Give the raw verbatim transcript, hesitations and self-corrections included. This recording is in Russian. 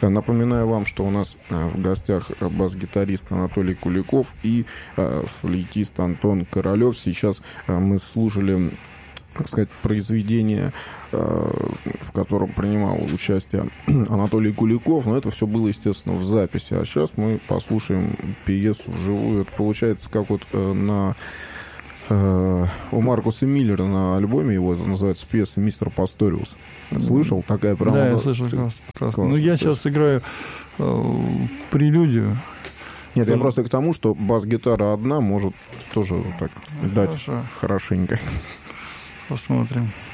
Напоминаю вам, что у нас в гостях бас-гитарист Анатолий Куликов и флейтист Антон Королев. Сейчас мы слушали, так сказать, произведение, в котором принимал участие Анатолий Куликов, но это все было, естественно, в записи. А сейчас мы послушаем пьесу вживую. Это получается как вот на... у Маркуса Миллера на альбоме его, это называется пьеса «Мистер Пасториус». Слышал? Такая прям... Да, я слышал. Ну, я сейчас играю э, прелюдию. Нет, я просто к тому, что бас-гитара одна может тоже так дать Хорошо. Хорошенько. Посмотрим.